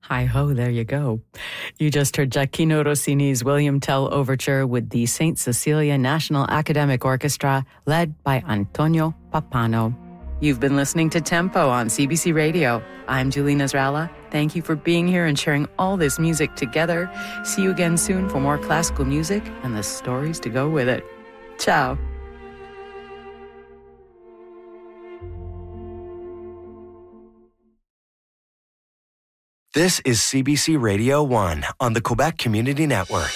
Hi-ho, there you go. You just heard Giacchino Rossini's William Tell Overture with the St. Cecilia National Academic Orchestra, led by Antonio Pappano. You've been listening to Tempo on CBC Radio. I'm Julie Nasrallah. Thank you for being here and sharing all this music together. See you again soon for more classical music and the stories to go with it. Ciao. This is CBC Radio 1 on the Quebec Community Network.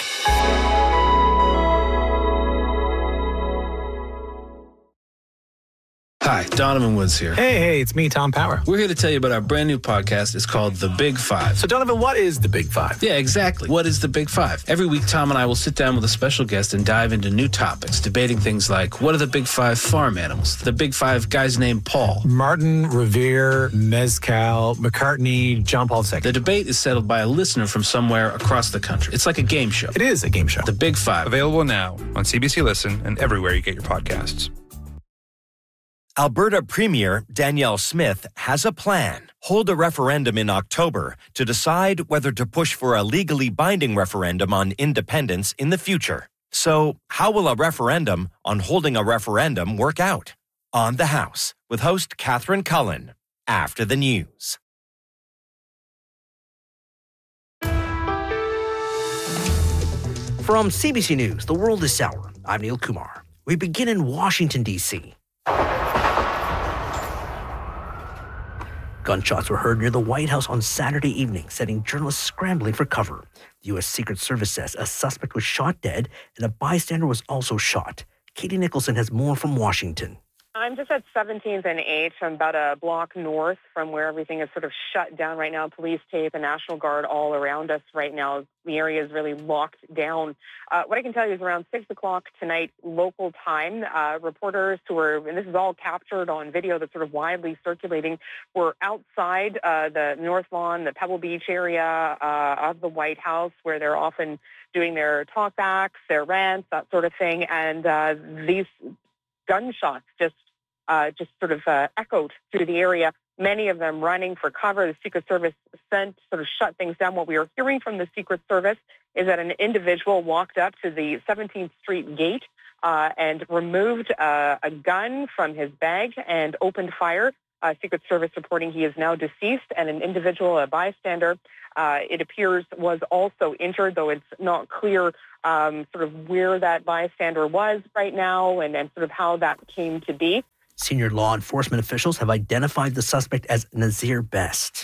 Hi, Donovan Woods here. Hey, it's me, Tom Power. We're here to tell you about our brand new podcast. It's called The Big Five. So, Donovan, what is The Big Five? Yeah, exactly. What is The Big Five? Every week, Tom and I will sit down with a special guest and dive into new topics, debating things like, what are the Big Five farm animals? The Big Five guys named Paul. Martin, Revere, Mezcal, McCartney, John Paul II. The debate is settled by a listener from somewhere across the country. It's like a game show. It is a game show. The Big Five. Available now on CBC Listen and everywhere you get your podcasts. Alberta Premier Danielle Smith has a plan. Hold a referendum in October to decide whether to push for a legally binding referendum on independence in the future. So, how will a referendum on holding a referendum work out? On The House, with host Catherine Cullen, after the news. From CBC News, The World is Sour. I'm Neil Kumar. We begin in Washington, D.C. Gunshots were heard near the White House on Saturday evening, setting journalists scrambling for cover. The U.S. Secret Service says a suspect was shot dead and a bystander was also shot. Katie Nicholson has more from Washington. I'm just at 17th and 8th. I'm about a block north from where everything is sort of shut down right now. Police tape, the National Guard all around us right now. The area is really locked down. What I can tell you is around 6 o'clock tonight, local time, reporters who were, and this is all captured on video that's sort of widely circulating, were outside the North Lawn, the Pebble Beach area of the White House, where they're often doing their talkbacks, their rants, that sort of thing. And these gunshots just sort of echoed through the area, many of them running for cover. The Secret Service sort of shut things down. What we are hearing from the Secret Service is that an individual walked up to the 17th Street gate and removed a gun from his bag and opened fire. Secret Service reporting he is now deceased, and an individual, a bystander, it appears was also injured, though it's not clear sort of where that bystander was right now and sort of how that came to be. Senior law enforcement officials have identified the suspect as Nazir Best.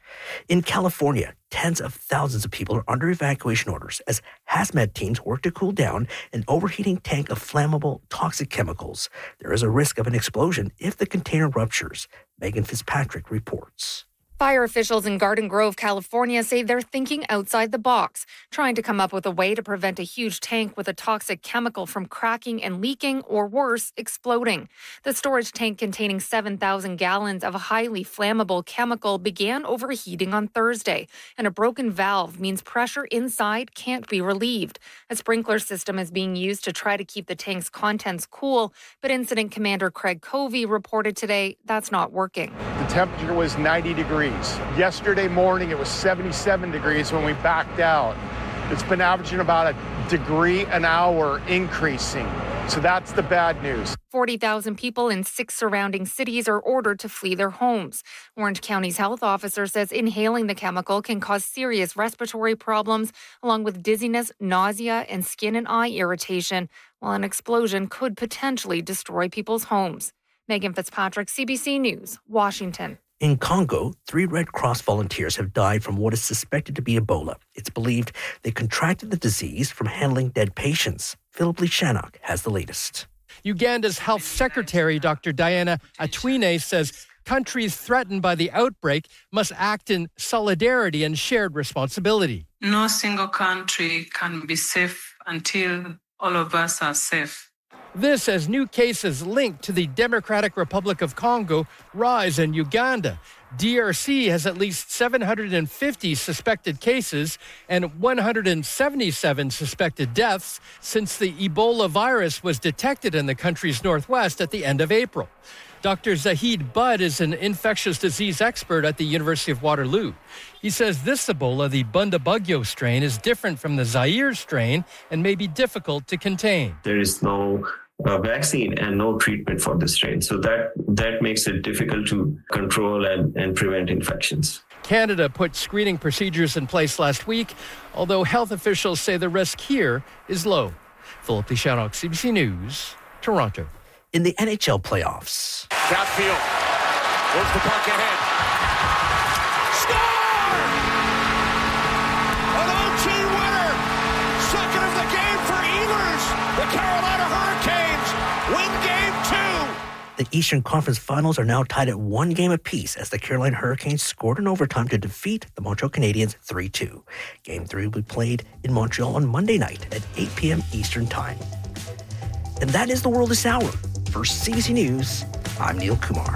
In California, tens of thousands of people are under evacuation orders as hazmat teams work to cool down an overheating tank of flammable, toxic chemicals. There is a risk of an explosion if the container ruptures. Megan Fitzpatrick reports. Fire officials in Garden Grove, California say they're thinking outside the box, trying to come up with a way to prevent a huge tank with a toxic chemical from cracking and leaking, or worse, exploding. The storage tank containing 7,000 gallons of a highly flammable chemical began overheating on Thursday, and a broken valve means pressure inside can't be relieved. A sprinkler system is being used to try to keep the tank's contents cool, but Incident Commander Craig Covey reported today that's not working. The temperature was 90 degrees. Yesterday morning, it was 77 degrees when we backed out. It's been averaging about a degree an hour increasing. So that's the bad news. 40,000 people in 6 surrounding cities are ordered to flee their homes. Orange County's health officer says inhaling the chemical can cause serious respiratory problems, along with dizziness, nausea, and skin and eye irritation, while an explosion could potentially destroy people's homes. Megan Fitzpatrick, CBC News, Washington. In Congo, 3 Red Cross volunteers have died from what is suspected to be Ebola. It's believed they contracted the disease from handling dead patients. Philip Lee Shannock has the latest. Uganda's Health Secretary, Dr. Diana Atwine, says countries threatened by the outbreak must act in solidarity and shared responsibility. No single country can be safe until all of us are safe. This as new cases linked to the Democratic Republic of Congo rise in Uganda. DRC has at least 750 suspected cases and 177 suspected deaths since the Ebola virus was detected in the country's northwest at the end of April. Dr. Zahid Budd is an infectious disease expert at the University of Waterloo. He says this Ebola, the Bundibugyo strain, is different from the Zaire strain and may be difficult to contain. There is no vaccine and no treatment for this strain, so that makes it difficult to control and prevent infections. Canada put screening procedures in place last week, although health officials say the risk here is low. Philip Deschanel, CBC News, Toronto. In the NHL playoffs. Southfield moves the puck ahead. Score! An OT winner! Second of the game for Ehlers. The Carolina Hurricanes win Game 2. The Eastern Conference Finals are now tied at 1 game apiece as the Carolina Hurricanes scored in overtime to defeat the Montreal Canadiens 3-2. Game 3 will be played in Montreal on Monday night at 8 p.m. Eastern Time. And that is the world this hour. For CBC News, I'm Neil Kumar.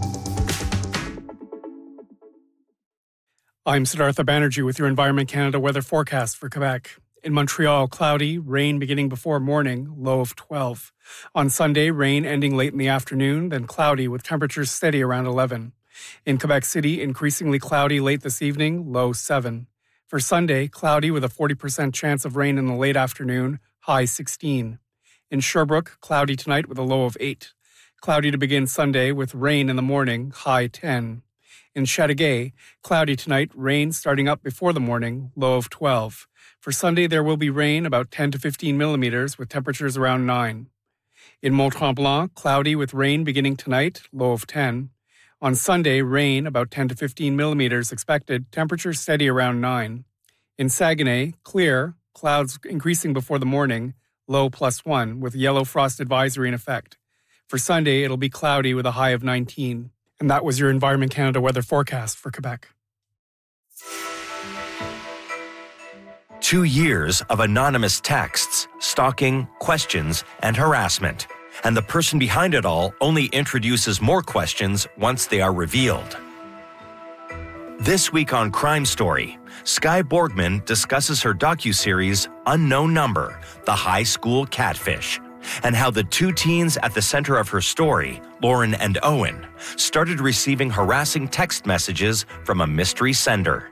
I'm Siddhartha Banerjee with your Environment Canada weather forecast for Quebec. In Montreal, cloudy, rain beginning before morning, low of 12. On Sunday, rain ending late in the afternoon, then cloudy with temperatures steady around 11. In Quebec City, increasingly cloudy late this evening, low 7. For Sunday, cloudy with a 40% chance of rain in the late afternoon, high 16. In Sherbrooke, cloudy tonight with a low of 8. Cloudy to begin Sunday with rain in the morning, high 10. In Chateauguay, cloudy tonight, rain starting up before the morning, low of 12. For Sunday, there will be rain about 10 to 15 millimeters with temperatures around 9. In Mont-Tremblant, cloudy with rain beginning tonight, low of 10. On Sunday, rain about 10 to 15 millimeters expected, temperatures steady around 9. In Saguenay, clear, clouds increasing before the morning, low +1 with yellow frost advisory in effect. For Sunday, it'll be cloudy with a high of 19. And that was your Environment Canada weather forecast for Quebec. 2 years of anonymous texts, stalking, questions, and harassment. And the person behind it all only introduces more questions once they are revealed. This week on Crime Story, Skye Borgman discusses her docuseries Unknown Number, The High School Catfish, and how the 2 teens at the center of her story, Lauren and Owen, started receiving harassing text messages from a mystery sender.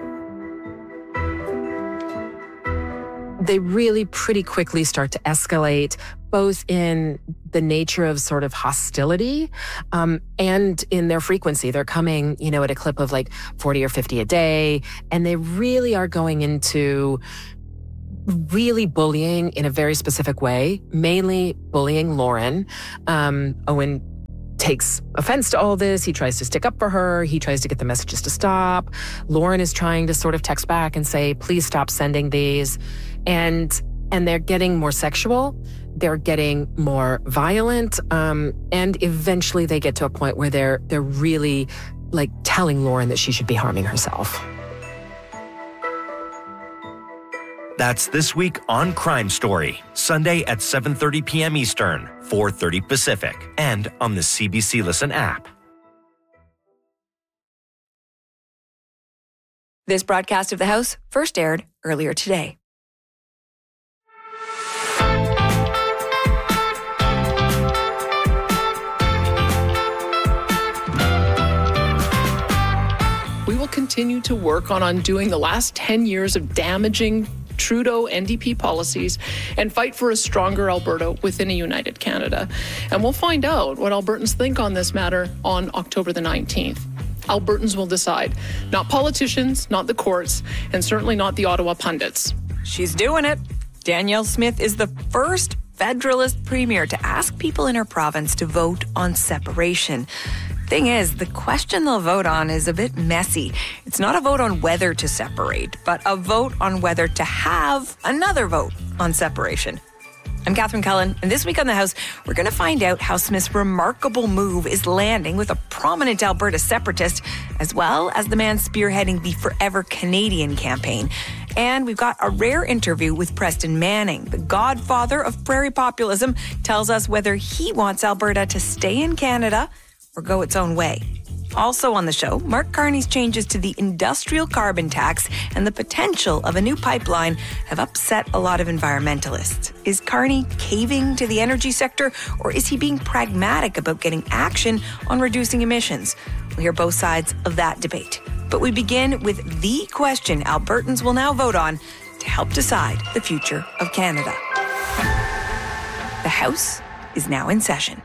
They really pretty quickly start to escalate, both in the nature of sort of hostility and in their frequency. They're coming, at a clip of like 40 or 50 a day, and they really are going into really bullying in a very specific way, mainly bullying Lauren. Owen takes offense to all this. He tries to stick up for her. He tries to get the messages to stop. Lauren is trying to sort of text back and say, please stop sending these. And they're getting more sexual. They're getting more violent. And eventually they get to a point where they're really like telling Lauren that she should be harming herself. That's this week on Crime Story, Sunday at 7:30 p.m. Eastern, 4:30 Pacific, and on the CBC Listen app. This broadcast of The House first aired earlier today. We will continue to work on undoing the last 10 years of damaging Trudeau NDP policies and fight for a stronger Alberta within a united Canada. And we'll find out what Albertans think on this matter on October the 19th. Albertans will decide, not politicians, not the courts, and certainly not the Ottawa pundits. She's doing it. Danielle Smith is the first Federalist Premier to ask people in her province to vote on separation. Thing is, the question they'll vote on is a bit messy. It's not a vote on whether to separate, but a vote on whether to have another vote on separation. I'm Catherine Cullen, and this week on The House, we're going to find out how Smith's remarkable move is landing with a prominent Alberta separatist, as well as the man spearheading the Forever Canadian campaign. And we've got a rare interview with Preston Manning, the godfather of prairie populism, tells us whether he wants Alberta to stay in Canada or go its own way. Also on the show, Mark Carney's changes to the industrial carbon tax and the potential of a new pipeline have upset a lot of environmentalists. Is Carney caving to the energy sector, or is he being pragmatic about getting action on reducing emissions? We'll hear both sides of that debate. But we begin with the question Albertans will now vote on to help decide the future of Canada. The House is now in session.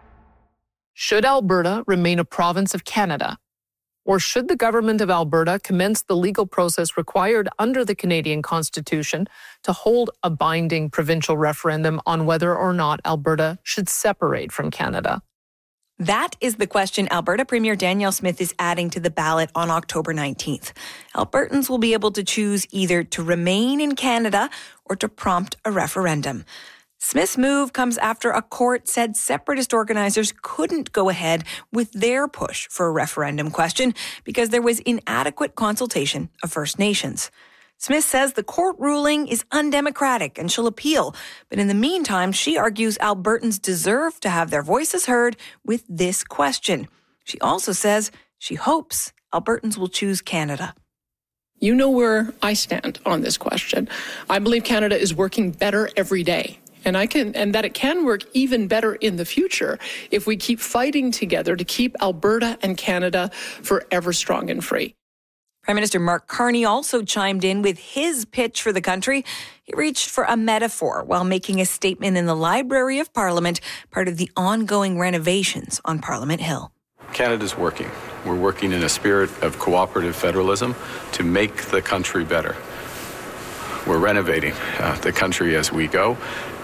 Should Alberta remain a province of Canada? Or should the government of Alberta commence the legal process required under the Canadian Constitution to hold a binding provincial referendum on whether or not Alberta should separate from Canada? That is the question Alberta Premier Danielle Smith is adding to the ballot on October 19th. Albertans will be able to choose either to remain in Canada or to prompt a referendum. Smith's move comes after a court said separatist organizers couldn't go ahead with their push for a referendum question because there was inadequate consultation of First Nations. Smith says the court ruling is undemocratic and she'll appeal. But in the meantime, she argues Albertans deserve to have their voices heard with this question. She also says she hopes Albertans will choose Canada. You know where I stand on this question. I believe Canada is working better every day. And that it can work even better in the future if we keep fighting together to keep Alberta and Canada forever strong and free. Prime Minister Mark Carney also chimed in with his pitch for the country. He reached for a metaphor while making a statement in the Library of Parliament, part of the ongoing renovations on Parliament Hill. Canada's working. We're working in a spirit of cooperative federalism to make the country better. We're renovating the country as we go.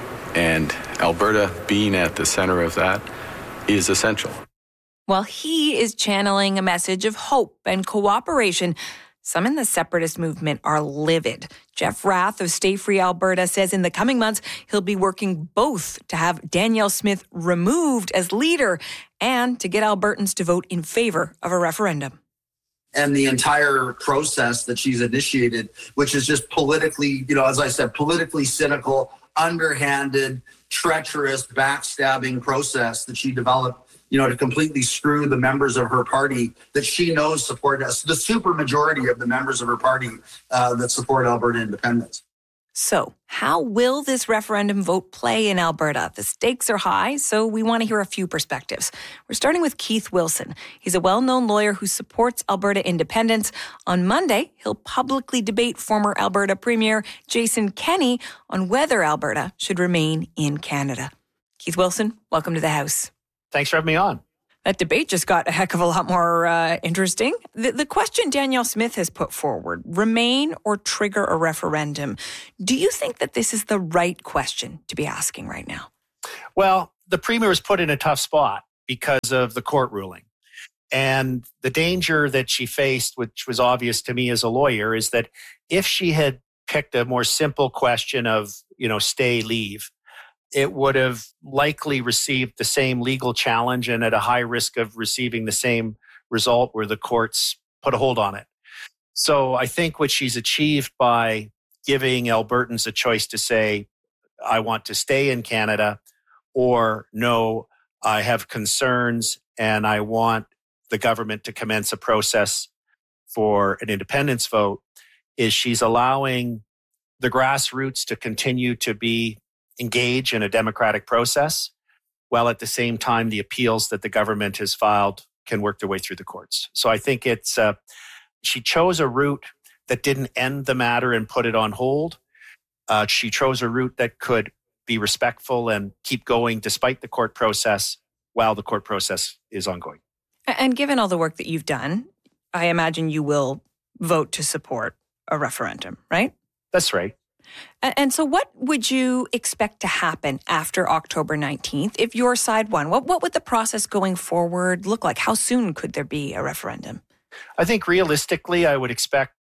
And Alberta being at the center of that is essential. While he is channeling a message of hope and cooperation, some in the separatist movement are livid. Jeff Rath of Stay Free Alberta says in the coming months, he'll be working both to have Danielle Smith removed as leader and to get Albertans to vote in favor of a referendum. And the entire process that she's initiated, which is just politically, as I said, politically cynical, underhanded, treacherous, backstabbing process that she developed, to completely screw the members of her party that she knows support us, the supermajority of the members of her party that support Alberta independence. So, how will this referendum vote play in Alberta? The stakes are high, so we want to hear a few perspectives. We're starting with Keith Wilson. He's a well-known lawyer who supports Alberta independence. On Monday, he'll publicly debate former Alberta Premier Jason Kenney on whether Alberta should remain in Canada. Keith Wilson, welcome to the House. Thanks for having me on. That debate just got a heck of a lot more interesting. The question Danielle Smith has put forward, remain or trigger a referendum. Do you think that this is the right question to be asking right now? Well, the Premier was put in a tough spot because of the court ruling. And the danger that she faced, which was obvious to me as a lawyer, is that if she had picked a more simple question of, stay, leave, it would have likely received the same legal challenge and at a high risk of receiving the same result where the courts put a hold on it. So I think what she's achieved by giving Albertans a choice to say, I want to stay in Canada, or no, I have concerns and I want the government to commence a process for an independence vote, is she's allowing the grassroots to continue to be engage in a democratic process, while at the same time the appeals that the government has filed can work their way through the courts. So I think it's she chose a route that didn't end the matter and put it on hold. She chose a route that could be respectful and keep going despite the court process while the court process is ongoing. And given all the work that you've done, I imagine you will vote to support a referendum, right? That's right. And so what would you expect to happen after October 19th if your side won? What would the process going forward look like? How soon could there be a referendum? I think realistically, I would expect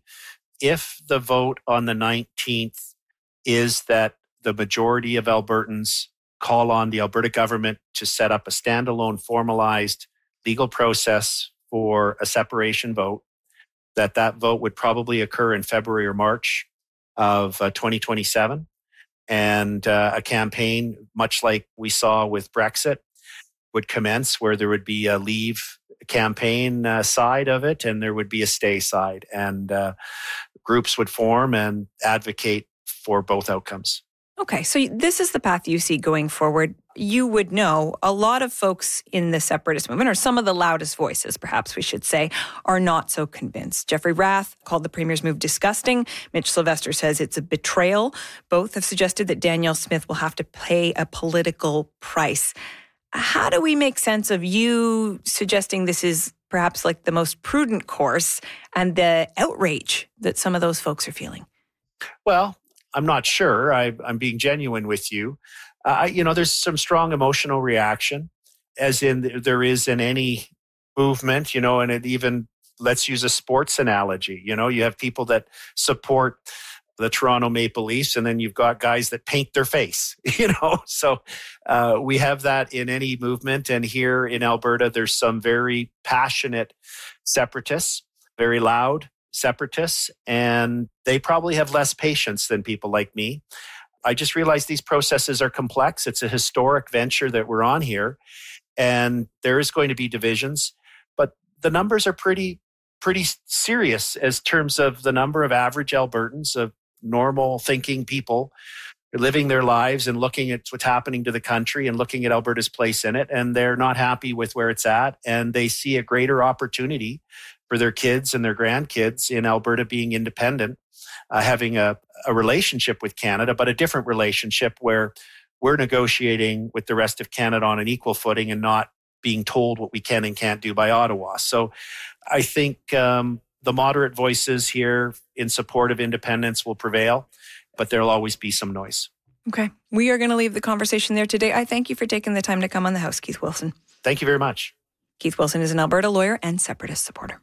if the vote on the 19th is that the majority of Albertans call on the Alberta government to set up a standalone formalized legal process for a separation vote, that vote would probably occur in February or March of 2027, and a campaign, much like we saw with Brexit, would commence where there would be a leave campaign side of it, and there would be a stay side. And groups would form and advocate for both outcomes. Okay, so this is the path you see going forward. You would know a lot of folks in the separatist movement, or some of the loudest voices, perhaps we should say, are not so convinced. Jeffrey Rath called the Premier's move disgusting. Mitch Sylvester says it's a betrayal. Both have suggested that Danielle Smith will have to pay a political price. How do we make sense of you suggesting this is perhaps like the most prudent course and the outrage that some of those folks are feeling? Well, I'm not sure. I'm being genuine with you. There's some strong emotional reaction, as in there is in any movement, and it even, let's use a sports analogy. You have people that support the Toronto Maple Leafs, and then you've got guys that paint their face, So we have that in any movement. And here in Alberta, there's some very passionate separatists, very loud separatists, and they probably have less patience than people like me. I just realized these processes are complex. It's a historic venture that we're on here, and there is going to be divisions, but the numbers are pretty serious as terms of the number of average Albertans, of normal thinking people living their lives and looking at what's happening to the country and looking at Alberta's place in it, and they're not happy with where it's at, and they see a greater opportunity for their kids and their grandkids in Alberta being independent, having a relationship with Canada, but a different relationship where we're negotiating with the rest of Canada on an equal footing and not being told what we can and can't do by Ottawa. So I think the moderate voices here in support of independence will prevail, but there'll always be some noise. Okay. We are going to leave the conversation there today. I thank you for taking the time to come on the House, Keith Wilson. Thank you very much. Keith Wilson is an Alberta lawyer and separatist supporter.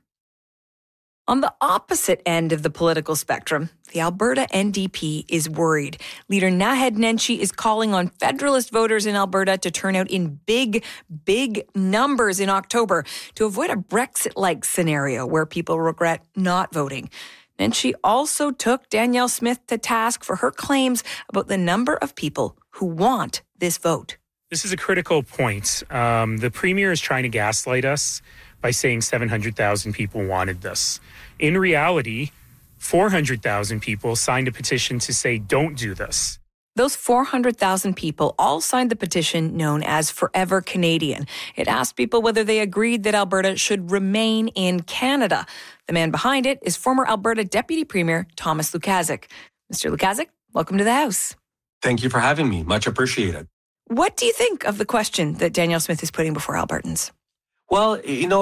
On the opposite end of the political spectrum, the Alberta NDP is worried. Leader Naheed Nenshi is calling on Federalist voters in Alberta to turn out in big numbers in October to avoid a Brexit-like scenario where people regret not voting. Nenshi also took Danielle Smith to task for her claims about the number of people who want this vote. This is a critical point. The Premier is trying to gaslight us by saying 700,000 people wanted this. In reality, 400,000 people signed a petition to say, don't do this. Those 400,000 people all signed the petition known as Forever Canadian. It asked people whether they agreed that Alberta should remain in Canada. The man behind it is former Alberta Deputy Premier Thomas Lukaszuk. Mr. Lukaszuk, welcome to the House. Thank you for having me. Much appreciated. What do you think of the question that Danielle Smith is putting before Albertans? Well,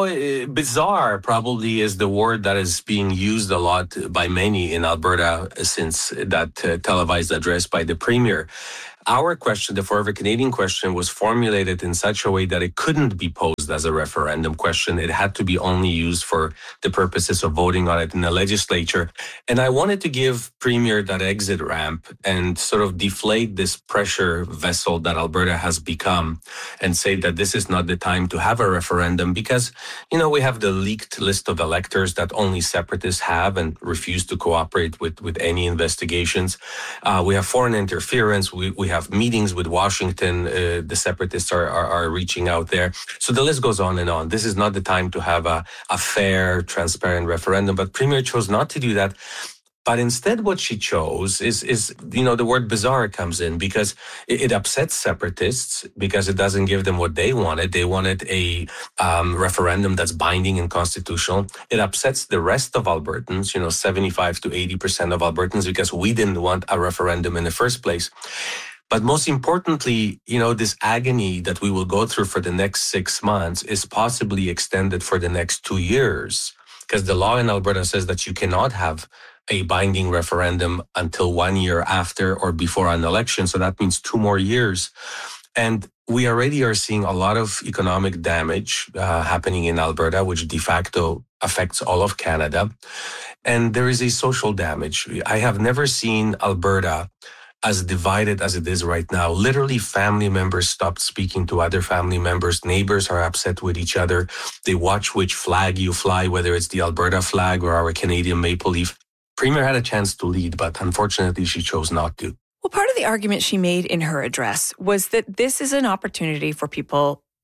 bizarre probably is the word that is being used a lot by many in Alberta since that televised address by the Premier. Our question, the Forever Canadian question, was formulated in such a way that it couldn't be posed as a referendum question. It had to be only used for the purposes of voting on it in the legislature. And I wanted to give Premier that exit ramp and sort of deflate this pressure vessel that Alberta has become and say that this is not the time to have a referendum because, we have the leaked list of electors that only separatists have and refuse to cooperate with any investigations. We have foreign interference. We have meetings with Washington. The separatists are reaching out there. So the list goes on and on. This is not the time to have a fair, transparent referendum. But Premier chose not to do that. But instead, what she chose is the word bizarre comes in because it upsets separatists because it doesn't give them what they wanted. They wanted a referendum that's binding and constitutional. It upsets the rest of Albertans, 75 to 80% of Albertans, because we didn't want a referendum in the first place. But most importantly, this agony that we will go through for the next 6 months is possibly extended for the next 2 years because the law in Alberta says that you cannot have a binding referendum until 1 year after or before an election. So that means 2 more years. And we already are seeing a lot of economic damage happening in Alberta, which de facto affects all of Canada. And there is a social damage. I have never seen Alberta as divided as it is right now. Literally, family members stopped speaking to other family members. Neighbors are upset with each other. They watch which flag you fly, whether it's the Alberta flag or our Canadian maple leaf. Premier had a chance to lead, but unfortunately, she chose not to. Well, part of the argument she made in her address was that this is an opportunity for people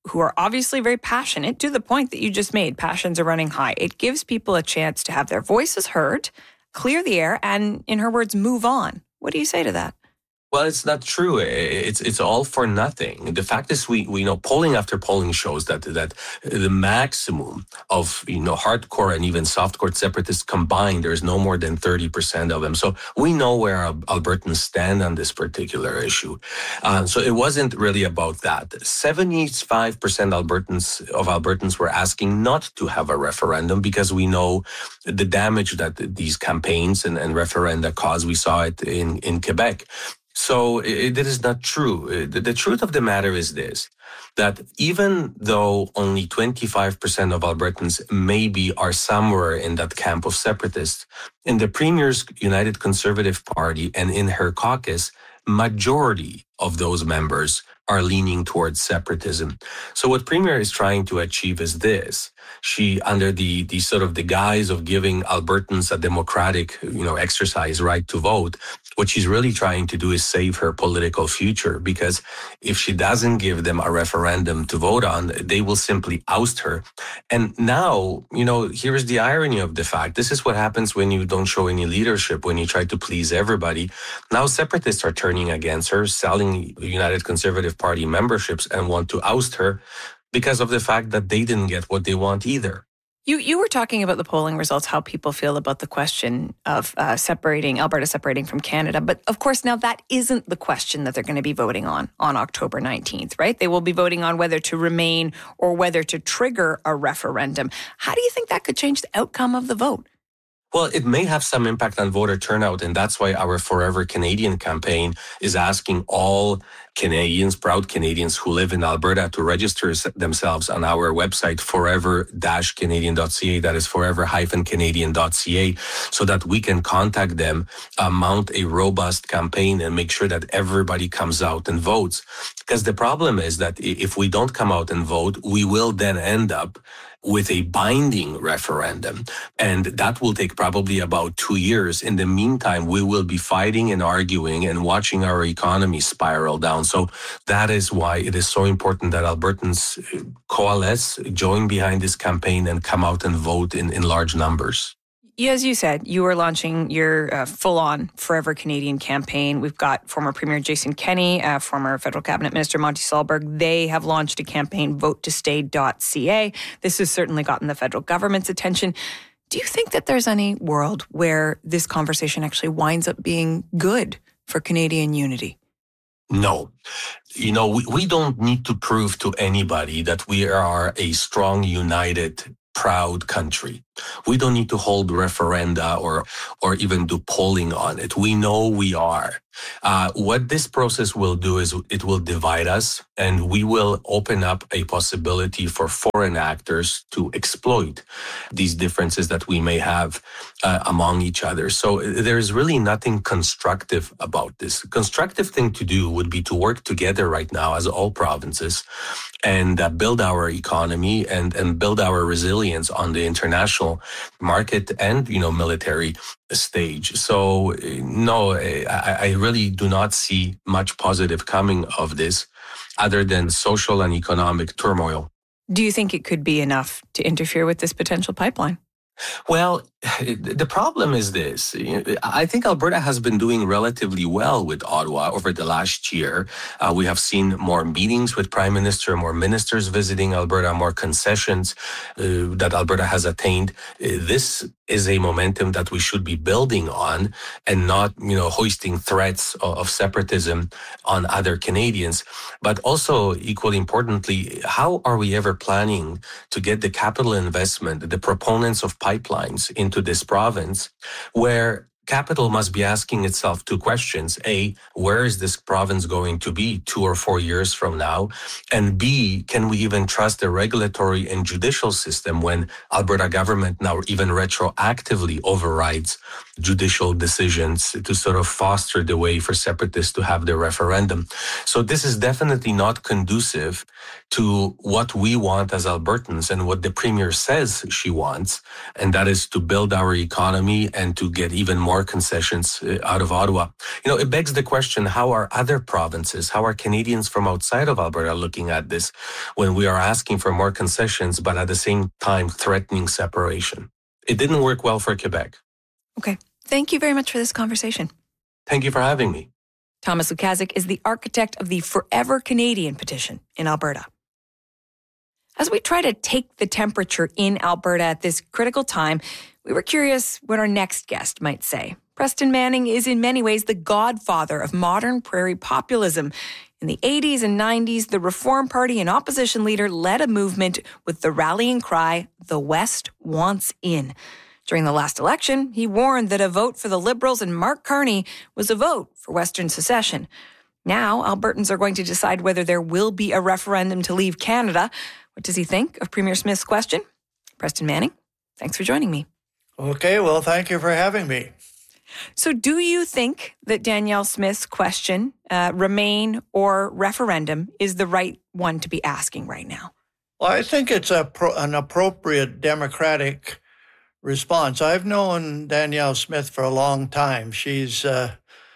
who are obviously very passionate, to the point that you just made. Passions are running high. It gives people a chance to have their voices heard, clear the air, and, in her words, move on. What do you say to that? Well, it's not true. It's all for nothing. The fact is, we know polling after polling shows that the maximum of hardcore and even softcore separatists combined, there's no more than 30% of them. So we know where Albertans stand on this particular issue. So it wasn't really about that. 75% of Albertans were asking not to have a referendum because we know the damage that these campaigns and referenda cause. We saw it in Quebec. So it is not true. The truth of the matter is this, that even though only 25% of Albertans maybe are somewhere in that camp of separatists, in the Premier's United Conservative Party and in her caucus, majority of those members are leaning towards separatism. So what Premier is trying to achieve is this. She, under the sort of the guise of giving Albertans a democratic, exercise right to vote, what she's really trying to do is save her political future, because if she doesn't give them a referendum to vote on, they will simply oust her. And now, here is the irony of the fact. This is what happens when you don't show any leadership, when you try to please everybody. Now separatists are turning against her, selling United Conservative Party memberships, and want to oust her because of the fact that they didn't get what they want either. You were talking about the polling results, how people feel about the question of Alberta separating from Canada. But of course, now that isn't the question that they're going to be voting on October 19th, right? They will be voting on whether to remain or whether to trigger a referendum. How do you think that could change the outcome of the vote? Well, it may have some impact on voter turnout, and that's why our Forever Canadian campaign is asking all Canadians, proud Canadians who live in Alberta, to register themselves on our website, forever-canadian.ca. That is forever-canadian.ca, so that we can contact them, mount a robust campaign, and make sure that everybody comes out and votes. Because the problem is that if we don't come out and vote, we will then end up with a binding referendum. And that will take probably about 2 years. In the meantime, we will be fighting and arguing and watching our economy spiral down. So that is why it is so important that Albertans coalesce, join behind this campaign, and come out and vote in large numbers. As you said, you are launching your full-on Forever Canadian campaign. We've got former Premier Jason Kenney, former Federal Cabinet Minister Monty Solberg. They have launched a campaign, votetoStay.ca. This has certainly gotten the federal government's attention. Do you think that there's any world where this conversation actually winds up being good for Canadian unity? No. We don't need to prove to anybody that we are a strong, united, proud country. We don't need to hold referenda or even do polling on it. We know we are. What this process will do is it will divide us, and we will open up a possibility for foreign actors to exploit these differences that we may have among each other. So there is really nothing constructive about this. The constructive thing to do would be to work together right now as all provinces and build our economy and build our resilience on the international market and, military stage. So, no, I really do not see much positive coming of this other than social and economic turmoil. Do you think it could be enough to interfere with this potential pipeline? Well, the problem is this. I think Alberta has been doing relatively well with Ottawa over the last year. We have seen more meetings with Prime Minister, more ministers visiting Alberta, more concessions that Alberta has attained. This is a momentum that we should be building on and not, hoisting threats of separatism on other Canadians. But also, equally importantly, how are we ever planning to get the capital investment, the proponents of pipelines into this province, where capital must be asking itself two questions. A, where is this province going to be 2 or 4 years from now? And B, can we even trust the regulatory and judicial system when Alberta government now even retroactively overrides judicial decisions to sort of foster the way for separatists to have their referendum? So this is definitely not conducive to what we want as Albertans and what the Premier says she wants, and that is to build our economy and to get even more more concessions out of Ottawa. It begs the question, how are other provinces, how are Canadians from outside of Alberta looking at this when we are asking for more concessions, but at the same time threatening separation? It didn't work well for Quebec. Okay. Thank you very much for this conversation. Thank you for having me. Thomas Lukaszuk is the architect of the Forever Canadian petition in Alberta. As we try to take the temperature in Alberta at this critical time, we were curious what our next guest might say. Preston Manning is in many ways the godfather of modern prairie populism. In the 80s and 90s, the Reform Party and opposition leader led a movement with the rallying cry, "The West wants in." During the last election, he warned that a vote for the Liberals and Mark Carney was a vote for Western secession. Now, Albertans are going to decide whether there will be a referendum to leave Canada. What does he think of Premier Smith's question? Preston Manning, thanks for joining me. Okay, well, thank you for having me. So do you think that Danielle Smith's question, remain or referendum, is the right one to be asking right now? Well, I think it's an appropriate democratic response. I've known Danielle Smith for a long time. She's a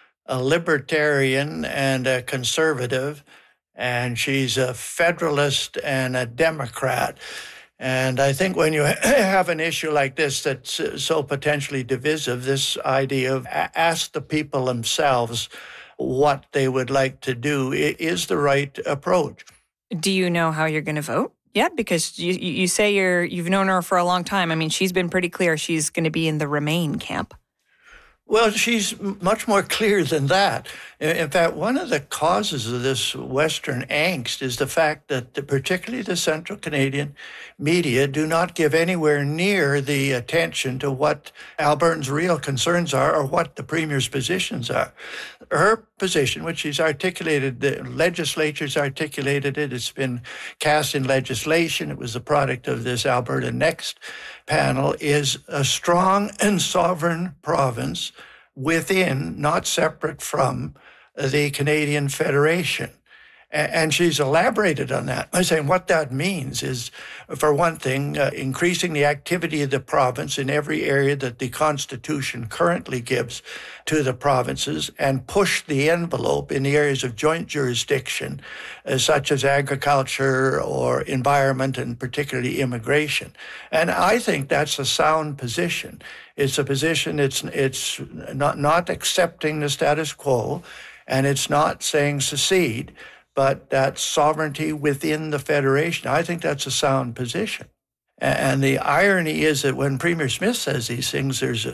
libertarian and a conservative, and she's a federalist and a Democrat. And I think when you have an issue like this that's so potentially divisive, this idea of ask the people themselves what they would like to do is the right approach. Do you know how you're going to vote? Yeah, because you say you've known her for a long time. I mean, she's been pretty clear she's going to be in the Remain camp. Well, she's much more clear than that. In fact, one of the causes of this Western angst is the fact that particularly the Central Canadian media do not give anywhere near the attention to what Albertans' real concerns are or what the Premier's positions are. Her position, which she's articulated, the legislature's articulated it, it's been cast in legislation, it was the product of this Alberta Next panel, is a strong and sovereign province within, not separate from, the Canadian Federation. And she's elaborated on that by saying what that means is, for one thing, increasing the activity of the province in every area that the Constitution currently gives to the provinces and push the envelope in the areas of joint jurisdiction, such as agriculture or environment and particularly immigration. And I think that's a sound position. It's a position, it's not accepting the status quo, and it's not saying secede, but that sovereignty within the Federation. I think that's a sound position. And the irony is that when Premier Smith says these things, there's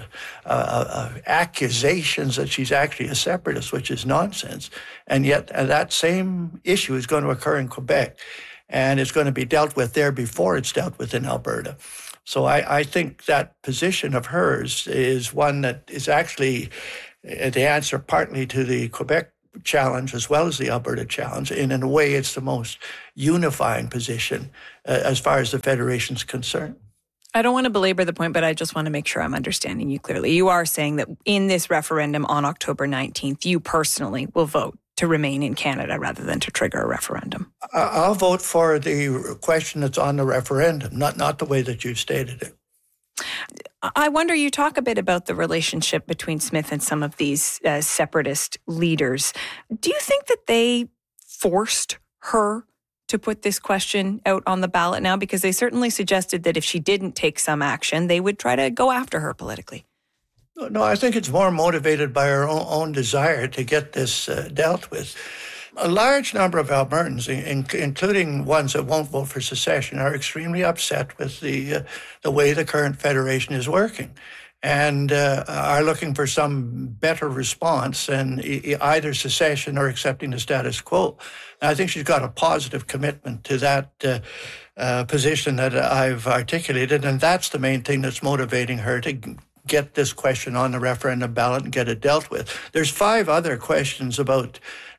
accusations that she's actually a separatist, which is nonsense. And yet that same issue is going to occur in Quebec, and it's going to be dealt with there before it's dealt with in Alberta. So I think that position of hers is one that is actually the answer partly to the Quebec challenge as well as the Alberta challenge. And in a way, it's the most unifying position as far as the Federation's concerned. I don't want to belabor the point, but I just want to make sure I'm understanding you clearly. You are saying that in this referendum on October 19th, you personally will vote to remain in Canada rather than to trigger a referendum. I'll vote for the question that's on the referendum, not the way that you've stated it. I wonder, you talk a bit about the relationship between Smith and some of these separatist leaders. Do you think that they forced her to put this question out on the ballot now? Because they certainly suggested that if she didn't take some action, they would try to go after her politically. No, I think it's more motivated by her own desire to get this dealt with. A large number of Albertans, including ones that won't vote for secession, are extremely upset with the way the current Federation is working and are looking for some better response than either secession or accepting the status quo. And I think she's got a positive commitment to that position that I've articulated, and that's the main thing that's motivating her to get this question on the referendum ballot and get it dealt with. There's 5 other questions about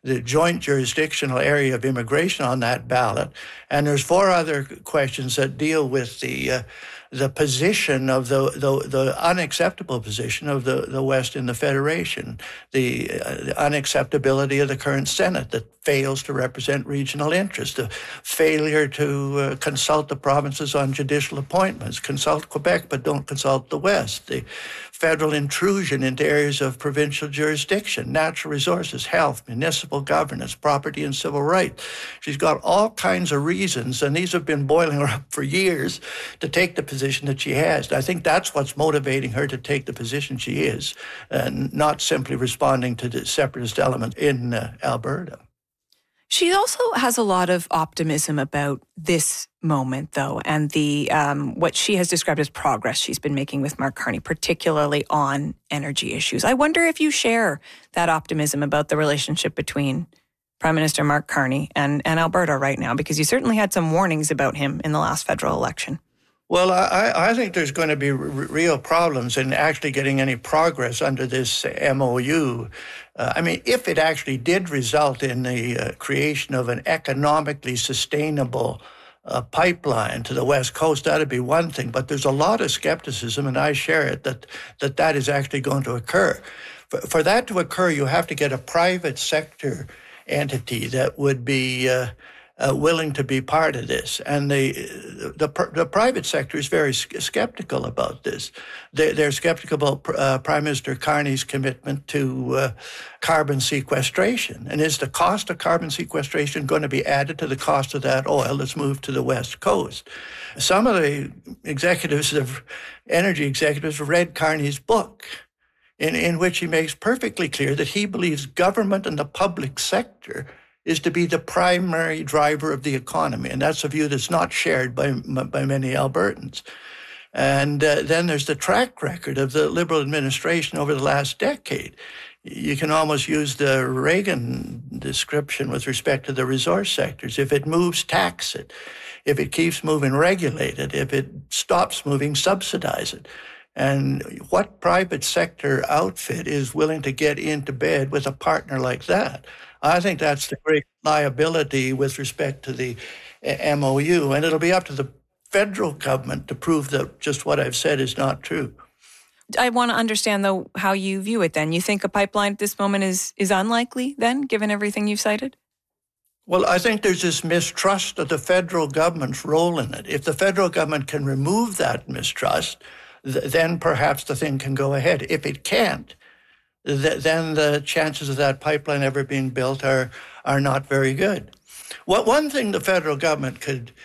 the joint jurisdictional area of immigration on that ballot. And there's 4 other questions that deal with the position of the unacceptable position of the West in the Federation, the unacceptability of the current Senate that fails to represent regional interests, the failure to consult the provinces on judicial appointments, consult Quebec but don't consult the West, the federal intrusion into areas of provincial jurisdiction, natural resources, health, municipal governance, property and civil rights. She's got all kinds of reasons, and these have been boiling her up for years, to take the position that she has. I think that's what's motivating her to take the position she is, and not simply responding to the separatist element in Alberta. She also has a lot of optimism about this moment, though, and the what she has described as progress she's been making with Mark Carney, particularly on energy issues. I wonder if you share that optimism about the relationship between Prime Minister Mark Carney and Alberta right now, because you certainly had some warnings about him in the last federal election. Well, I think there's going to be real problems in actually getting any progress under this MOU. If it actually did result in the creation of an economically sustainable pipeline to the West Coast, that'd be one thing. But there's a lot of skepticism, and I share it, that is actually going to occur. For that to occur, you have to get a private sector entity that would be willing to be part of this. And the private sector is very skeptical about this. They're skeptical about Prime Minister Carney's commitment to carbon sequestration. And is the cost of carbon sequestration going to be added to the cost of that oil that's moved to the West Coast? Some of the energy executives read Carney's book, in which he makes perfectly clear that he believes government and the public sector is to be the primary driver of the economy. And that's a view that's not shared by many Albertans. And then there's the track record of the Liberal administration over the last decade. You can almost use the Reagan description with respect to the resource sectors. If it moves, tax it. If it keeps moving, regulate it. If it stops moving, subsidize it. And what private sector outfit is willing to get into bed with a partner like that? I think that's the great liability with respect to the MOU, and it'll be up to the federal government to prove that just what I've said is not true. I want to understand, though, how you view it then. You think a pipeline at this moment is unlikely then, given everything you've cited? Well, I think there's this mistrust of the federal government's role in it. If the federal government can remove that mistrust, then perhaps the thing can go ahead. If it can't, then the chances of that pipeline ever being built are not very good. One thing the federal government could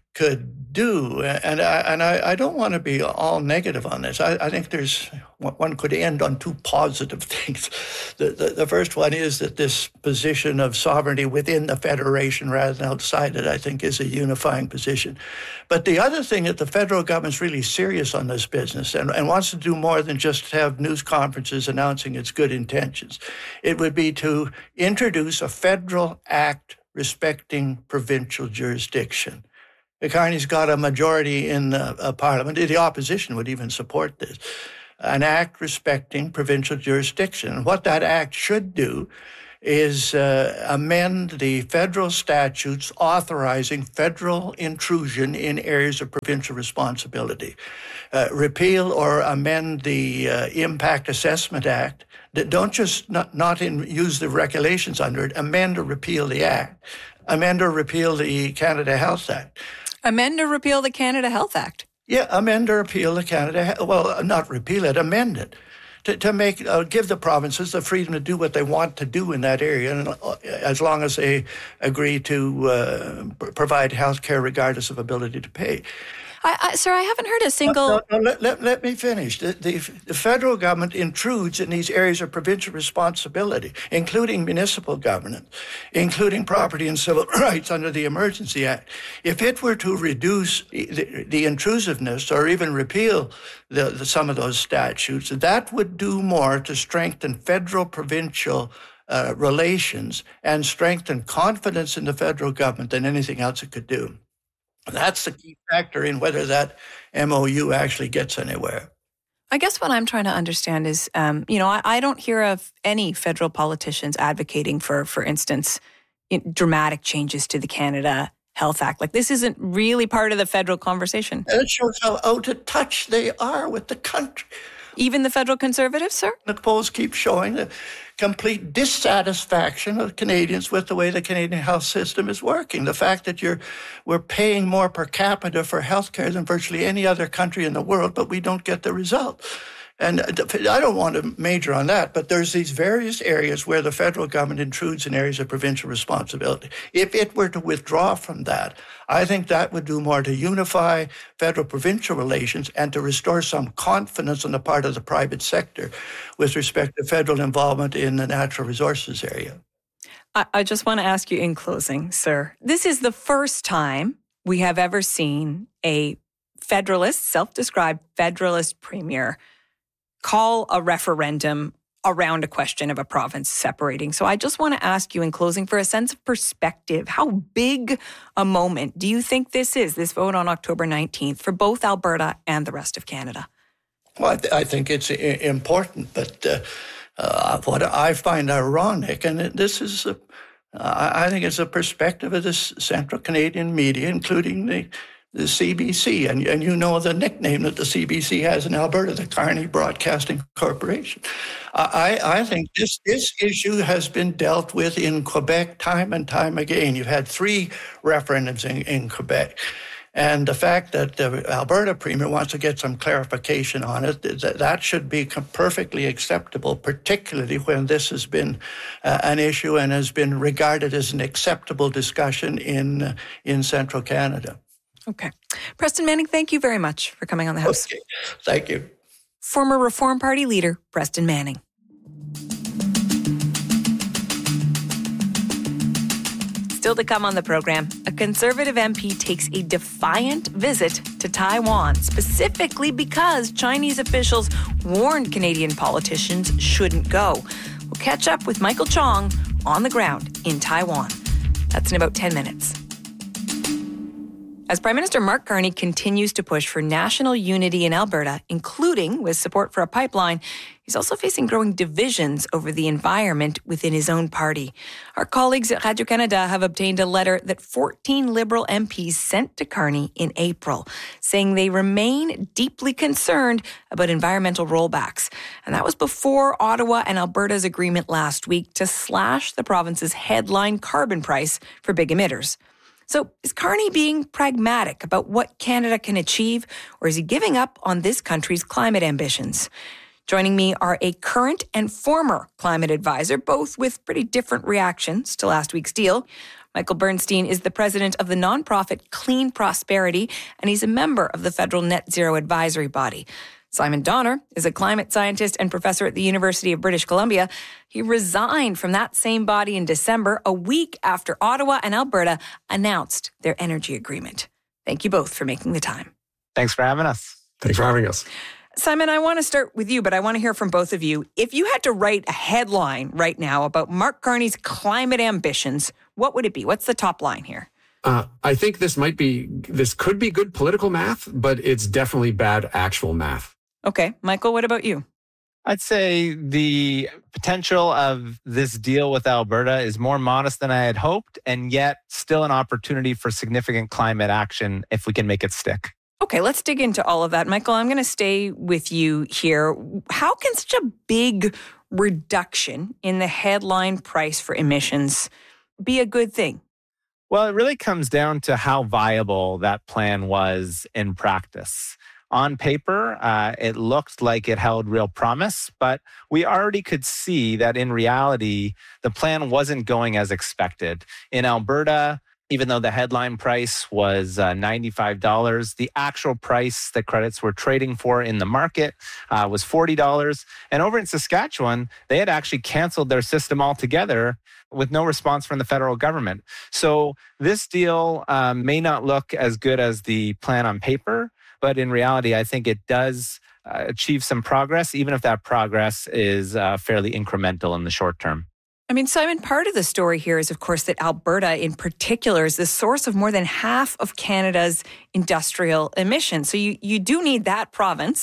do, and I don't want to be all negative on this. I think one could end on 2 positive things. The first one is that this position of sovereignty within the Federation rather than outside it, I think, is a unifying position. But the other thing that the federal government's really serious on this business and wants to do more than just have news conferences announcing its good intentions. It would be to introduce a federal act respecting provincial jurisdiction. Carney's got a majority in Parliament. The opposition would even support this. An act respecting provincial jurisdiction. And what that act should do is amend the federal statutes authorizing federal intrusion in areas of provincial responsibility. Repeal or amend the Impact Assessment Act. Don't just not use the regulations under it. Amend or repeal the act. Amend or repeal the Canada Health Act. Amend or repeal the Canada Health Act? Yeah, amend or repeal the Canada, well, not repeal it, amend it. To make give the provinces the freedom to do what they want to do in that area, and as long as they agree to provide health care regardless of ability to pay. Sir, I haven't heard a single... Let me finish. The federal government intrudes in these areas of provincial responsibility, including municipal governance, including property and civil rights under the Emergency Act. If it were to reduce the intrusiveness or even repeal some of those statutes, that would do more to strengthen federal-provincial relations and strengthen confidence in the federal government than anything else it could do. That's the key factor in whether that MOU actually gets anywhere. I guess what I'm trying to understand is, I don't hear of any federal politicians advocating for instance, dramatic changes to the Canada Health Act. Like, this isn't really part of the federal conversation. It shows how out of touch they are with the country. Even the federal Conservatives, sir? The polls keep showing the complete dissatisfaction of Canadians with the way the Canadian health system is working. The fact that we're paying more per capita for healthcare than virtually any other country in the world, but we don't get the result. And I don't want to major on that, but there's these various areas where the federal government intrudes in areas of provincial responsibility. If it were to withdraw from that, I think that would do more to unify federal-provincial relations and to restore some confidence on the part of the private sector with respect to federal involvement in the natural resources area. I just want to ask you in closing, sir. This is the first time we have ever seen a federalist, self-described federalist premier call a referendum around a question of a province separating. So I just want to ask you in closing for a sense of perspective, how big a moment do you think this is, this vote on October 19th, for both Alberta and the rest of Canada? Well, I think it's important, but what I find ironic, and this is, I think it's a perspective of the Central Canadian media, including the CBC, and you know the nickname that the CBC has in Alberta, the Carney Broadcasting Corporation. I think this issue has been dealt with in Quebec time and time again. You've had 3 referendums in Quebec. And the fact that the Alberta Premier wants to get some clarification on it, that should be perfectly acceptable, particularly when this has been an issue and has been regarded as an acceptable discussion in Central Canada. Okay. Preston Manning, thank you very much for coming on the House. Okay. Thank you. Former Reform Party leader, Preston Manning. Still to come on the program, a Conservative MP takes a defiant visit to Taiwan, specifically because Chinese officials warned Canadian politicians shouldn't go. We'll catch up with Michael Chong on the ground in Taiwan. That's in about 10 minutes. As Prime Minister Mark Carney continues to push for national unity in Alberta, including with support for a pipeline, he's also facing growing divisions over the environment within his own party. Our colleagues at Radio-Canada have obtained a letter that 14 Liberal MPs sent to Carney in April, saying they remain deeply concerned about environmental rollbacks. And that was before Ottawa and Alberta's agreement last week to slash the province's headline carbon price for big emitters. So is Carney being pragmatic about what Canada can achieve, or is he giving up on this country's climate ambitions? Joining me are a current and former climate advisor, both with pretty different reactions to last week's deal. Michael Bernstein is the president of the nonprofit Clean Prosperity, and he's a member of the federal Net Zero Advisory Body. Simon Donner is a climate scientist and professor at the University of British Columbia. He resigned from that same body in December, a week after Ottawa and Alberta announced their energy agreement. Thank you both for making the time. Thanks for having us. Thanks for having us. Simon, I want to start with you, but I want to hear from both of you. If you had to write a headline right now about Mark Carney's climate ambitions, what would it be? What's the top line here? I think this could be good political math, but it's definitely bad actual math. Okay. Michael, what about you? I'd say the potential of this deal with Alberta is more modest than I had hoped, and yet still an opportunity for significant climate action if we can make it stick. Okay, let's dig into all of that. Michael, I'm going to stay with you here. How can such a big reduction in the headline price for emissions be a good thing? Well, it really comes down to how viable that plan was in practice. On paper, it looked like it held real promise, but we already could see that in reality, the plan wasn't going as expected. In Alberta, even though the headline price was $95, the actual price that credits were trading for in the market was $40. And over in Saskatchewan, they had actually canceled their system altogether with no response from the federal government. So this deal may not look as good as the plan on paper, but in reality, I think it does achieve some progress, even if that progress is fairly incremental in the short term. I mean, Simon, part of the story here is, of course, that Alberta in particular is the source of more than half of Canada's industrial emissions. So you do need that province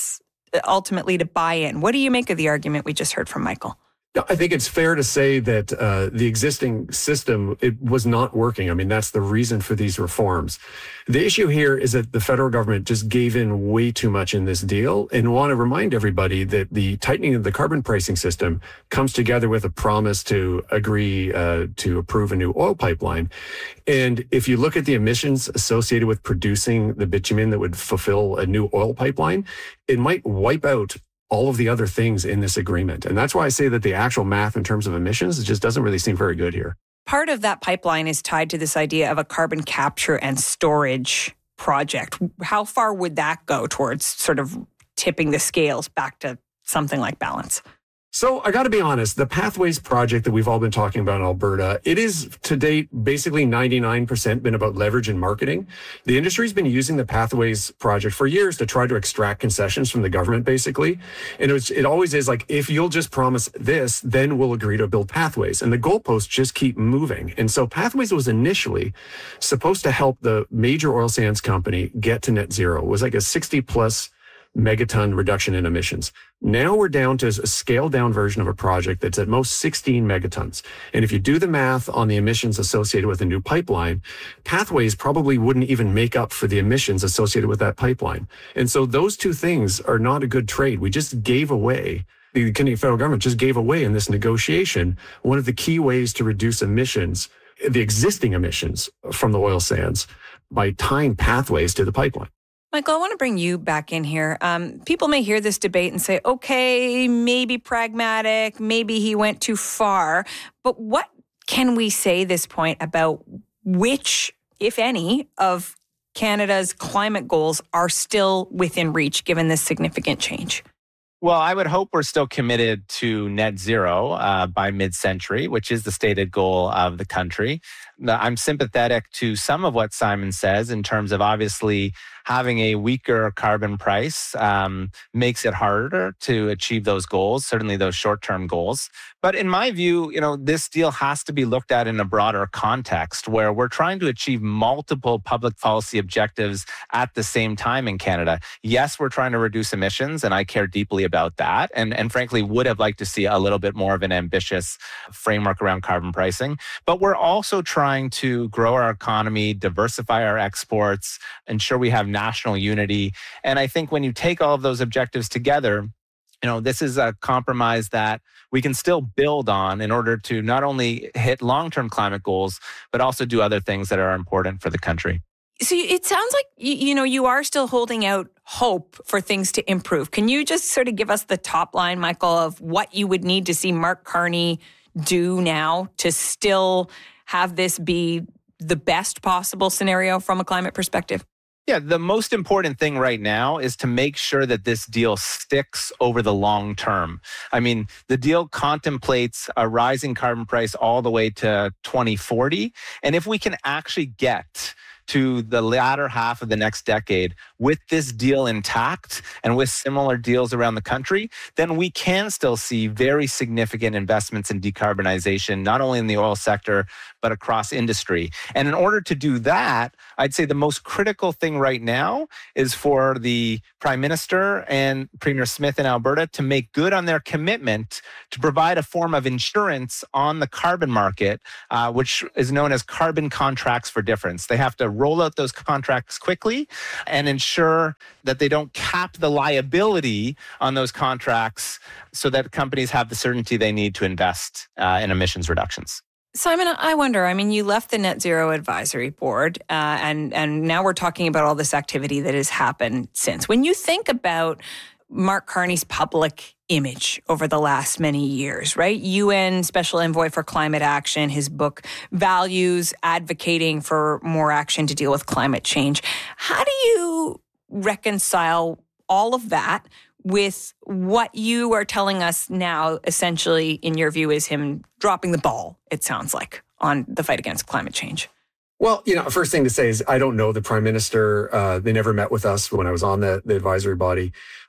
ultimately to buy in. What do you make of the argument we just heard from Michael? I think it's fair to say that the existing system, it was not working. I mean, that's the reason for these reforms. The issue here is that the federal government just gave in way too much in this deal, and want to remind everybody that the tightening of the carbon pricing system comes together with a promise to agree to approve a new oil pipeline. And if you look at the emissions associated with producing the bitumen that would fulfill a new oil pipeline, it might wipe out all of the other things in this agreement. And that's why I say that the actual math in terms of emissions, it just doesn't really seem very good here. Part of that pipeline is tied to this idea of a carbon capture and storage project. How far would that go towards sort of tipping the scales back to something like balance? So I got to be honest, the Pathways project that we've all been talking about in Alberta, it is to date basically 99% been about leverage and marketing. The industry's been using the Pathways project for years to try to extract concessions from the government, basically. And it always is like, if you'll just promise this, then we'll agree to build Pathways. And the goalposts just keep moving. And so Pathways was initially supposed to help the major oil sands company get to net zero. It was like a 60 plus megaton reduction in emissions. Now we're down to a scaled down version of a project that's at most 16 megatons. And if you do the math on the emissions associated with a new pipeline, Pathways probably wouldn't even make up for the emissions associated with that pipeline. And so those two things are not a good trade. We just gave away, the Canadian federal government just gave away in this negotiation one of the key ways to reduce emissions, the existing emissions from the oil sands, by tying Pathways to the pipeline. Michael, I want to bring you back in here. People may hear this debate and say, okay, maybe pragmatic, maybe he went too far. But what can we say at this point about which, if any, of Canada's climate goals are still within reach given this significant change? Well, I would hope we're still committed to net zero by mid-century, which is the stated goal of the country. I'm sympathetic to some of what Simon says in terms of obviously having a weaker carbon price makes it harder to achieve those goals, certainly those short-term goals. But in my view, this deal has to be looked at in a broader context where we're trying to achieve multiple public policy objectives at the same time in Canada. Yes, we're trying to reduce emissions, and I care deeply about that. And frankly, would have liked to see a little bit more of an ambitious framework around carbon pricing. But we're also trying to grow our economy, diversify our exports, ensure we have national unity. And I think when you take all of those objectives together, this is a compromise that we can still build on in order to not only hit long-term climate goals, but also do other things that are important for the country. So it sounds like, you are still holding out hope for things to improve. Can you just sort of give us the top line, Michael, of what you would need to see Mark Carney do now to still have this be the best possible scenario from a climate perspective? Yeah, the most important thing right now is to make sure that this deal sticks over the long term. I mean, the deal contemplates a rising carbon price all the way to 2040. And if we can actually get to the latter half of the next decade with this deal intact and with similar deals around the country, then we can still see very significant investments in decarbonization, not only in the oil sector, but across industry. And in order to do that, I'd say the most critical thing right now is for the Prime Minister and Premier Smith in Alberta to make good on their commitment to provide a form of insurance on the carbon market, which is known as carbon contracts for difference. They have to roll out those contracts quickly and ensure that they don't cap the liability on those contracts so that companies have the certainty they need to invest in emissions reductions. Simon, I wonder, you left the Net Zero Advisory Board and now we're talking about all this activity that has happened since. When you think about Mark Carney's public image over the last many years, right? UN Special Envoy for Climate Action, his book Values, advocating for more action to deal with climate change. How do you reconcile all of that with what you are telling us now, essentially, in your view, is him dropping the ball, it sounds like, on the fight against climate change? Well, first thing to say is I don't know the Prime Minister. They never met with us when I was on the advisory body.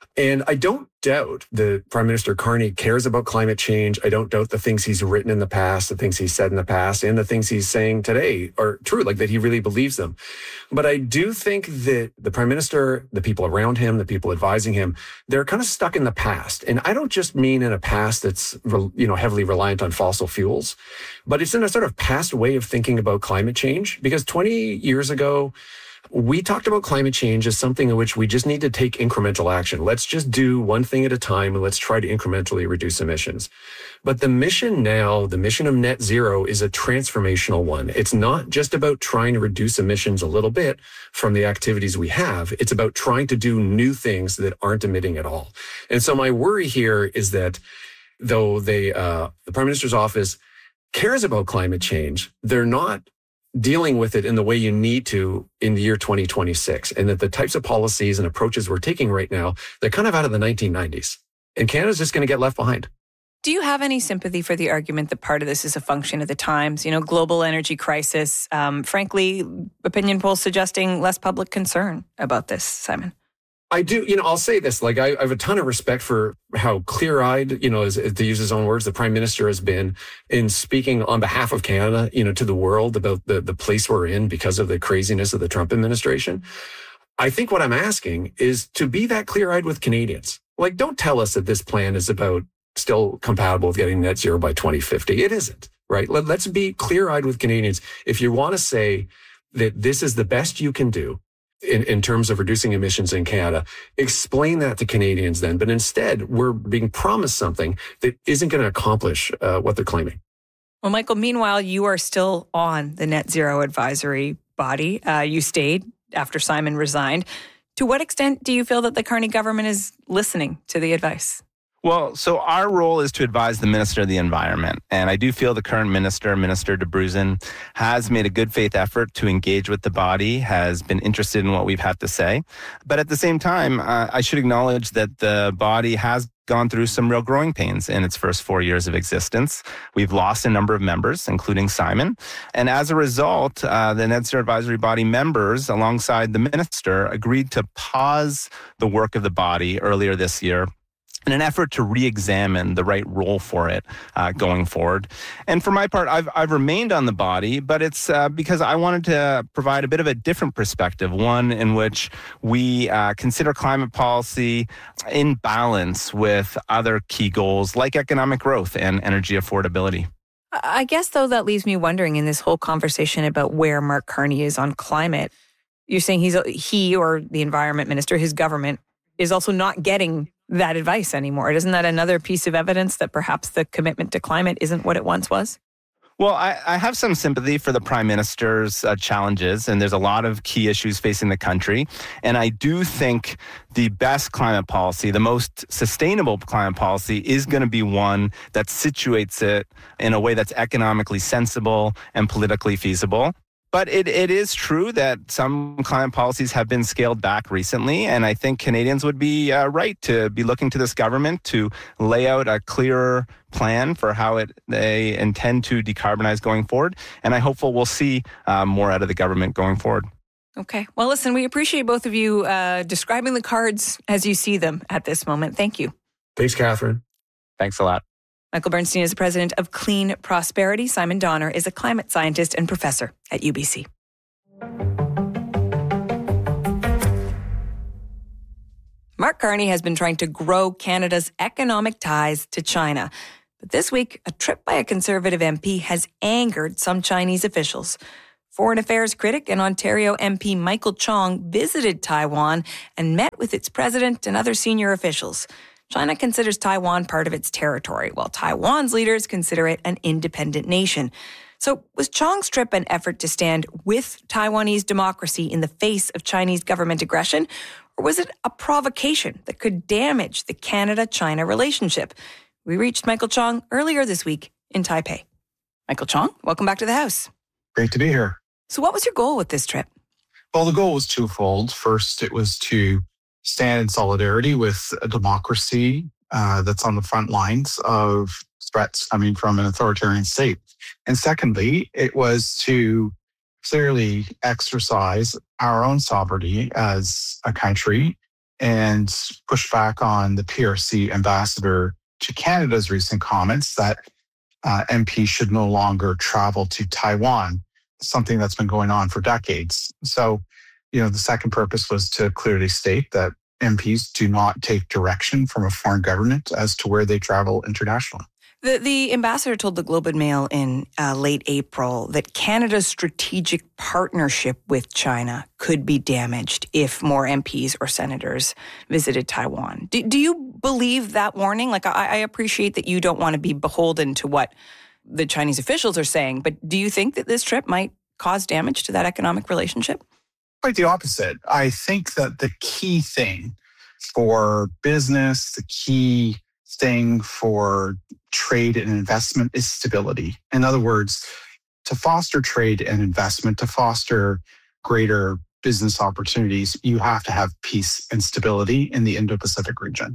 And I don't doubt that Prime Minister Carney cares about climate change. I don't doubt the things he's written in the past, the things he's said in the past, and the things he's saying today are true, like that he really believes them. But I do think that the Prime Minister, the people around him, the people advising him, they're kind of stuck in the past. And I don't just mean in a past that's, heavily reliant on fossil fuels, but it's in a sort of past way of thinking about climate change. Because 20 years ago, we talked about climate change as something in which we just need to take incremental action. Let's just do one thing at a time and let's try to incrementally reduce emissions. But the mission now, the mission of net zero, is a transformational one. It's not just about trying to reduce emissions a little bit from the activities we have. It's about trying to do new things that aren't emitting at all. And so my worry here is that though the Prime Minister's office cares about climate change, they're not dealing with it in the way you need to in the year 2026, and that the types of policies and approaches we're taking right now, they're kind of out of the 1990s. And Canada's just going to get left behind. Do you have any sympathy for the argument that part of this is a function of the times? Global energy crisis. Frankly, opinion polls suggesting less public concern about this, Simon. I do, I'll say this, I have a ton of respect for how clear-eyed, to use his own words, the Prime Minister has been in speaking on behalf of Canada, to the world about the place we're in because of the craziness of the Trump administration. I think what I'm asking is to be that clear-eyed with Canadians. Don't tell us that this plan is about still compatible with getting net zero by 2050. It isn't, right? Let's be clear-eyed with Canadians. If you want to say that this is the best you can do, in terms of reducing emissions in Canada, explain that to Canadians then. But instead, we're being promised something that isn't going to accomplish what they're claiming. Well, Michael, meanwhile, you are still on the net zero advisory body. You stayed after Simon resigned. To what extent do you feel that the Carney government is listening to the advice? Well, so our role is to advise the Minister of the Environment. And I do feel the current Minister, Minister De Bruzen, has made a good faith effort to engage with the body, has been interested in what we've had to say. But at the same time, I should acknowledge that the body has gone through some real growing pains in its first 4 years of existence. We've lost a number of members, including Simon. And as a result, the Net Zero Advisory Body members, alongside the Minister, agreed to pause the work of the body earlier this year in an effort to re-examine the right role for it going forward. And for my part, I've remained on the body, but it's because I wanted to provide a bit of a different perspective, one in which we consider climate policy in balance with other key goals like economic growth and energy affordability. I guess, though, that leaves me wondering in this whole conversation about where Mark Carney is on climate. You're saying he or the Environment Minister, his government, is also not getting that advice anymore. Isn't that another piece of evidence that perhaps the commitment to climate isn't what it once was? Well, I have some sympathy for the Prime Minister's challenges, and there's a lot of key issues facing the country. And I do think the best climate policy, the most sustainable climate policy, is going to be one that situates it in a way that's economically sensible and politically feasible. But it is true that some climate policies have been scaled back recently, and I think Canadians would be right to be looking to this government to lay out a clearer plan for how they intend to decarbonize going forward. And I'm hopeful we'll see more out of the government going forward. Okay. Well, listen, we appreciate both of you describing the cards as you see them at this moment. Thank you. Thanks, Catherine. Thanks a lot. Michael Bernstein is the president of Clean Prosperity. Simon Donner is a climate scientist and professor at UBC. Mark Carney has been trying to grow Canada's economic ties to China. But this week, a trip by a Conservative MP has angered some Chinese officials. Foreign Affairs critic and Ontario MP Michael Chong visited Taiwan and met with its president and other senior officials. China considers Taiwan part of its territory, while Taiwan's leaders consider it an independent nation. So was Chong's trip an effort to stand with Taiwanese democracy in the face of Chinese government aggression, or was it a provocation that could damage the Canada-China relationship? We reached Michael Chong earlier this week in Taipei. Michael Chong, welcome back to the House. Great to be here. So what was your goal with this trip? Well, the goal was twofold. First, it was to stand in solidarity with a democracy that's on the front lines of threats coming from an authoritarian state. And secondly, it was to clearly exercise our own sovereignty as a country and pushed back on the PRC ambassador to Canada's recent comments that MPs should no longer travel to Taiwan, something that's been going on for decades. So, the second purpose was to clearly state that MPs do not take direction from a foreign government as to where they travel internationally. The ambassador told the Globe and Mail in late April that Canada's strategic partnership with China could be damaged if more MPs or senators visited Taiwan. Do you believe that warning? Like, I appreciate that you don't want to be beholden to what the Chinese officials are saying, but do you think that this trip might cause damage to that economic relationship? Quite the opposite. I think that the key thing for business, the key thing for trade and investment is stability. In other words, to foster trade and investment, to foster greater business opportunities, you have to have peace and stability in the Indo-Pacific region.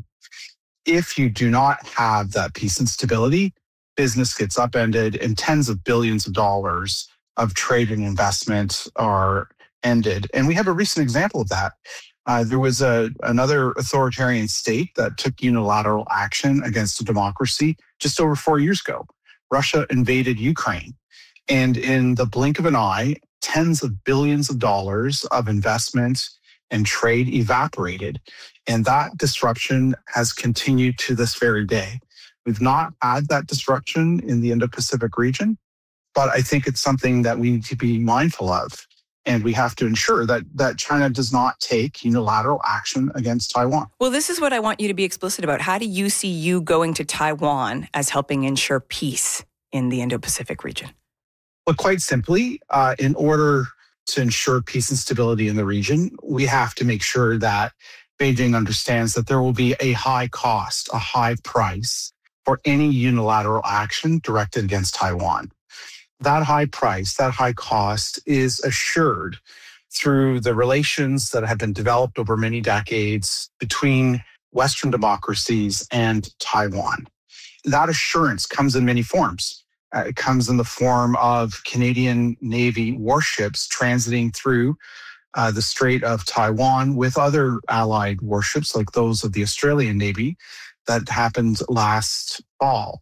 If you do not have that peace and stability, business gets upended and tens of billions of dollars of trade and investment are ended. And we have a recent example of that. There was another authoritarian state that took unilateral action against a democracy just over 4 years ago. Russia invaded Ukraine. And in the blink of an eye, tens of billions of dollars of investment and trade evaporated. And that disruption has continued to this very day. We've not had that disruption in the Indo-Pacific region, but I think it's something that we need to be mindful of. And we have to ensure that China does not take unilateral action against Taiwan. Well, this is what I want you to be explicit about. How do you see you going to Taiwan as helping ensure peace in the Indo-Pacific region? Well, quite simply, in order to ensure peace and stability in the region, we have to make sure that Beijing understands that there will be a high cost, a high price for any unilateral action directed against Taiwan. That high price, that high cost is assured through the relations that have been developed over many decades between Western democracies and Taiwan. That assurance comes in many forms. It comes in the form of Canadian Navy warships transiting through the Strait of Taiwan with other allied warships like those of the Australian Navy that happened last fall.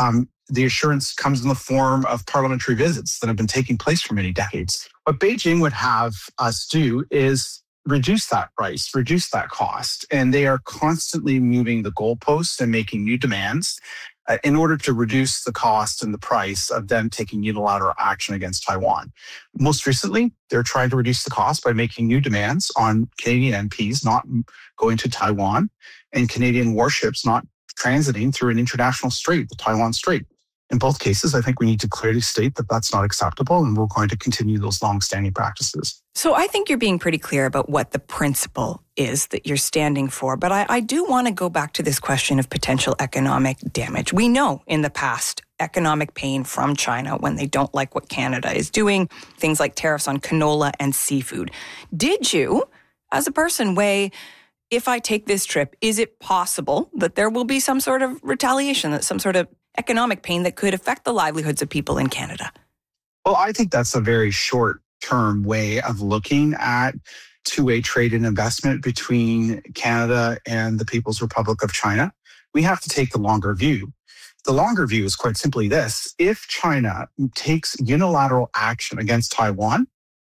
The assurance comes in the form of parliamentary visits that have been taking place for many decades. What Beijing would have us do is reduce that price, reduce that cost. And they are constantly moving the goalposts and making new demands in order to reduce the cost and the price of them taking unilateral action against Taiwan. Most recently, they're trying to reduce the cost by making new demands on Canadian MPs not going to Taiwan and Canadian warships not transiting through an international strait, the Taiwan Strait. In both cases, I think we need to clearly state that that's not acceptable, and we're going to continue those long-standing practices. So I think you're being pretty clear about what the principle is that you're standing for. But I do want to go back to this question of potential economic damage. We know in the past economic pain from China when they don't like what Canada is doing, things like tariffs on canola and seafood. Did you, as a person, weigh, if I take this trip, is it possible that there will be some sort of retaliation, that some sort of economic pain that could affect the livelihoods of people in Canada? Well, I think that's a very short-term way of looking at two-way trade and investment between Canada and the People's Republic of China. We have to take the longer view. The longer view is quite simply this. If China takes unilateral action against Taiwan,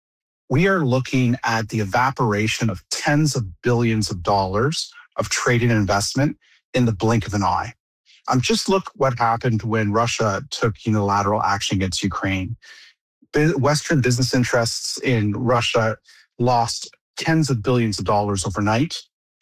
we are looking at the evaporation of tens of billions of dollars of trade and investment in the blink of an eye. Just look what happened when Russia took unilateral action against Ukraine. Western business interests in Russia lost tens of billions of dollars overnight.